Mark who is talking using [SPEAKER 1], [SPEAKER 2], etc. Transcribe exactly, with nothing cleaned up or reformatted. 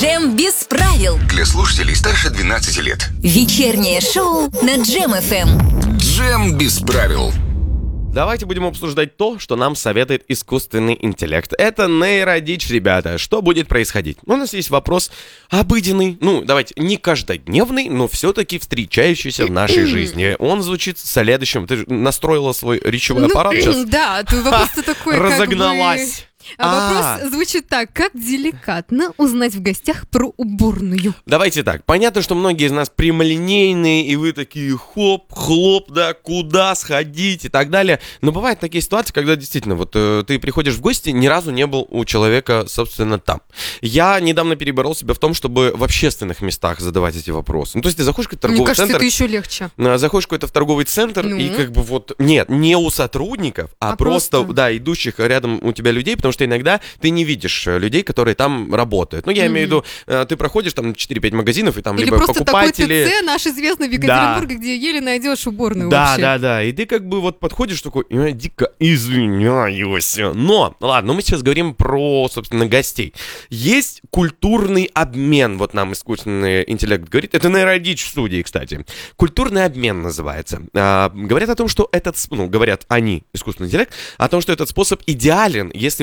[SPEAKER 1] Джем без правил.
[SPEAKER 2] Для слушателей старше двенадцати лет.
[SPEAKER 1] Вечернее шоу на Джем эф эм.
[SPEAKER 2] Джем без правил.
[SPEAKER 3] Давайте будем обсуждать то, что нам советует искусственный интеллект. Это нейродичь, ребята. Что будет происходить? У нас есть вопрос обыденный, ну, давайте, не каждодневный, но все-таки встречающийся в нашей жизни. Он звучит следующим. Ты же настроила свой речевой аппарат сейчас?
[SPEAKER 4] Да, твой вопрос-то такой, как бы...
[SPEAKER 3] Разогналась.
[SPEAKER 4] А вопрос
[SPEAKER 3] А.
[SPEAKER 4] звучит так: как деликатно узнать в гостях про уборную?
[SPEAKER 3] Давайте так, понятно, что многие из нас прямолинейные, и вы такие хоп, хлоп, да, куда сходить и так далее. Но бывают такие ситуации, когда действительно, вот э, ты приходишь в гости, ни разу не был у человека, собственно, там. Я недавно переборол себя в том, чтобы в общественных местах задавать эти вопросы. Ну, то есть ты заходишь в какой-то торговый
[SPEAKER 4] Мне кажется,
[SPEAKER 3] центр...
[SPEAKER 4] это еще легче.
[SPEAKER 3] а, Заходишь в какой-то в торговый центр,
[SPEAKER 4] Ну?
[SPEAKER 3] и как бы вот... Нет, не у сотрудников, а,
[SPEAKER 4] А
[SPEAKER 3] просто,
[SPEAKER 4] просто?
[SPEAKER 3] да, идущих рядом у тебя людей, потому что иногда ты не видишь э, людей, которые там работают. Ну, я имею в виду, э, ты проходишь там четыре-пять магазинов, и там
[SPEAKER 4] Или
[SPEAKER 3] либо
[SPEAKER 4] просто
[SPEAKER 3] покупатели...
[SPEAKER 4] такой ТЦ наш известный в Екатеринбурге, где еле найдешь уборную
[SPEAKER 3] Да,
[SPEAKER 4] вообще.
[SPEAKER 3] да, да. И ты как бы вот подходишь такой, я дико извиняюсь. Но, ладно, мы сейчас говорим про, собственно, гостей. Есть культурный обмен, вот нам искусственный интеллект говорит. Это нейродичь в студии, кстати. Культурный обмен называется. А, говорят о том, что этот, ну, говорят они, искусственный интеллект, о том, что этот способ идеален, если